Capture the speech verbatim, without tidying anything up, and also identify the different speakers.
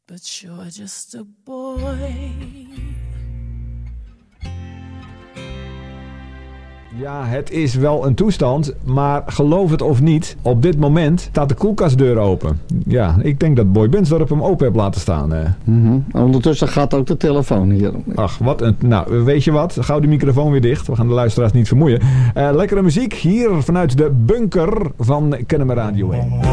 Speaker 1: but you're just a boy.
Speaker 2: Ja, het is wel een toestand, maar geloof het of niet, op dit moment staat de koelkastdeur open. Ja, ik denk dat Boy Bensdorp hem open heeft laten staan. Eh.
Speaker 3: Mm-hmm. Ondertussen gaat ook de telefoon hier.
Speaker 2: Ach, wat een... Nou, weet je wat? Gauw die microfoon weer dicht. We gaan de luisteraars niet vermoeien. Uh, lekkere muziek hier vanuit de bunker van Kennemer Radio één.